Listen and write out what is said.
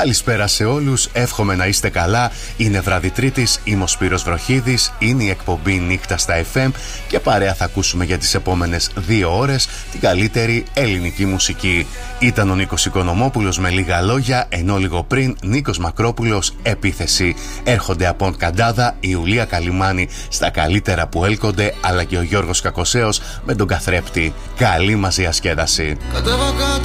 Καλησπέρα σε όλους, εύχομαι να είστε καλά. Είναι βράδυ Τρίτης, είμαι ο Σπύρος Βροχίδης, είναι η εκπομπή Νύχτα στα FM και παρέα θα ακούσουμε για τις επόμενες 2 ώρες την καλύτερη ελληνική μουσική. Ήταν ο Νίκος Οικονομόπουλος με λίγα λόγια, ενώ λίγο πριν Νίκος Μακρόπουλος Επίθεση. Έρχονται από Καντάδα η Ιουλία Καλυμάνη στα καλύτερα που έλκονται, αλλά και ο Γιώργος Κακοσέος με τον καθρέπτη. Καλή μας διασκέδαση.